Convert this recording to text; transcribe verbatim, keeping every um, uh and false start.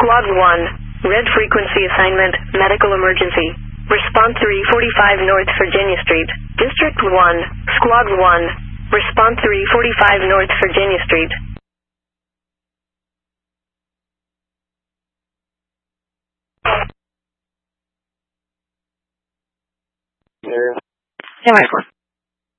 Squad one, red frequency assignment, medical emergency. Response three forty-five North Virginia Street. District one, Squad one, response three forty-five North Virginia Street. Yeah. Yeah, my phone.